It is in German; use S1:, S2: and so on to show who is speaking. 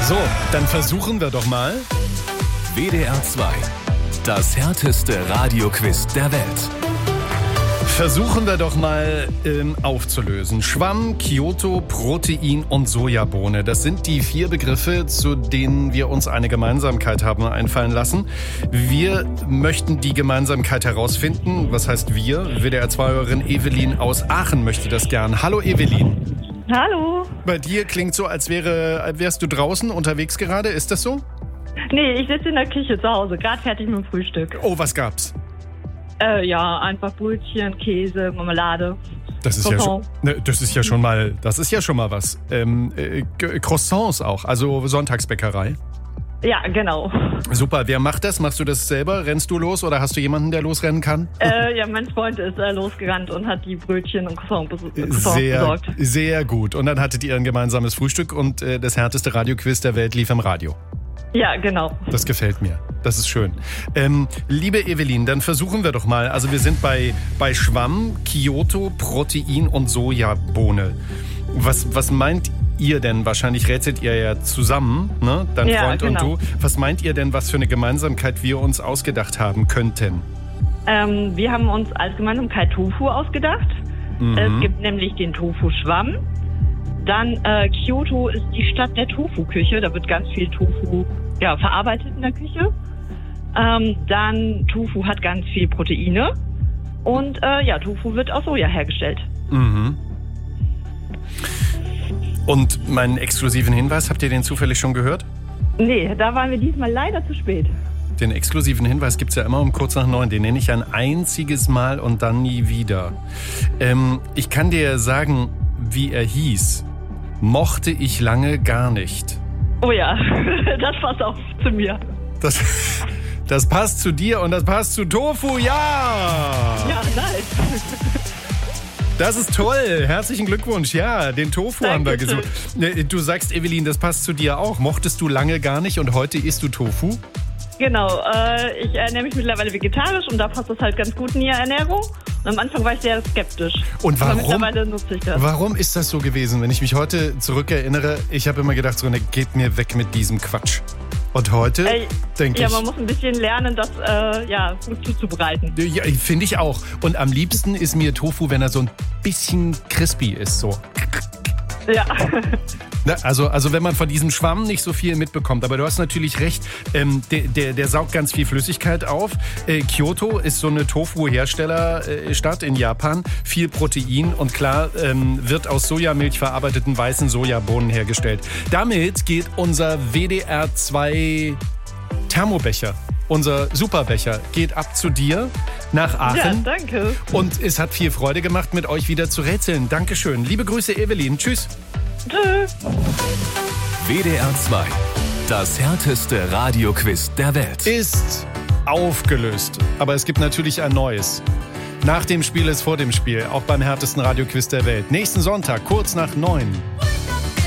S1: So, dann versuchen wir doch mal.
S2: WDR 2. Das härteste Radioquiz der Welt.
S1: Versuchen wir doch mal aufzulösen. Schwamm, Kyoto, Protein und Sojabohne. Das sind die 4 Begriffe, zu denen wir uns eine Gemeinsamkeit haben einfallen lassen. Wir möchten die Gemeinsamkeit herausfinden. Was heißt wir? WDR-2-Hörerin Evelyn aus Aachen möchte das gern. Hallo Evelyn.
S3: Hallo.
S1: Bei dir klingt so, als wärst du draußen unterwegs gerade. Ist das so?
S3: Nee, ich sitze in der Küche zu Hause, gerade fertig mit dem Frühstück.
S1: Oh, was gab's?
S3: Ja, einfach Brötchen, Käse, Marmelade.
S1: Das ist ja schon mal was. Croissants auch, also Sonntagsbäckerei.
S3: Ja, genau.
S1: Super, wer macht das? Machst du das selber? Rennst du los oder hast du jemanden, der losrennen kann?
S3: Ja, mein Freund ist losgerannt und hat die Brötchen und Croissants besorgt.
S1: Sehr gut. Und dann hattet ihr ein gemeinsames Frühstück und das härteste Radioquiz der Welt lief im Radio.
S3: Ja, genau.
S1: Das gefällt mir. Das ist schön. Liebe Evelyn, dann versuchen wir doch mal. Also wir sind bei Schwamm, Kyoto, Protein und Sojabohne. Was meint ihr denn? Wahrscheinlich rätselt ihr ja zusammen, ne? Dein Freund genau. Und du. Was meint ihr denn, was für eine Gemeinsamkeit wir uns ausgedacht haben könnten?
S3: Wir haben uns als Gemeinsamkeit Tofu ausgedacht. Es gibt nämlich den Tofu-Schwamm. Dann Kyoto ist die Stadt der Tofu-Küche. Da wird ganz viel Tofu verarbeitet in der Küche. Dann Tofu hat ganz viel Proteine. Und Tofu wird aus Soja hergestellt.
S1: Mhm. Und meinen exklusiven Hinweis, habt ihr den zufällig schon gehört?
S3: Nee, da waren wir diesmal leider zu spät.
S1: Den exklusiven Hinweis gibt's ja immer um kurz nach 9. Den nenne ich ein einziges Mal und dann nie wieder. Ich kann dir sagen, wie er hieß. Mochte ich lange gar nicht.
S3: Oh ja, das passt auch zu mir.
S1: Das passt zu dir und das passt zu Tofu, ja!
S3: Ja, nice.
S1: Das ist toll. Herzlichen Glückwunsch. Ja, den Tofu haben wir gesucht. Du sagst, Evelyn, das passt zu dir auch. Mochtest du lange gar nicht und heute isst du Tofu?
S3: Genau. Ich ernähre mich mittlerweile vegetarisch und da passt das halt ganz gut in die Ernährung. Und am Anfang war ich sehr skeptisch.
S1: Und warum?
S3: Aber mittlerweile nutze ich das.
S1: Warum ist das so gewesen? Wenn ich mich heute zurückerinnere, ich habe immer gedacht, so, geht mir weg mit diesem Quatsch. Und heute denke ich...
S3: Ja, man muss ein bisschen lernen, das gut zuzubereiten.
S1: Ja, finde ich auch. Und am liebsten ist mir Tofu, wenn er so ein bisschen crispy ist. So.
S3: Ja.
S1: Also wenn man von diesem Schwamm nicht so viel mitbekommt. Aber du hast natürlich recht, der saugt ganz viel Flüssigkeit auf. Kyoto ist so eine Tofu-Herstellerstadt in Japan. Viel Protein und klar wird aus Sojamilch verarbeiteten weißen Sojabohnen hergestellt. Damit geht unser WDR 2 Thermobecher, unser Superbecher, geht ab zu dir nach Aachen.
S3: Ja, danke.
S1: Und es hat viel Freude gemacht, mit euch wieder zu rätseln. Dankeschön. Liebe Grüße, Evelyn. Tschüss.
S3: Tschüss.
S2: WDR 2. Das härteste Radioquiz der Welt.
S1: Ist aufgelöst. Aber es gibt natürlich ein neues. Nach dem Spiel ist vor dem Spiel. Auch beim härtesten Radioquiz der Welt. Nächsten Sonntag, kurz nach 9.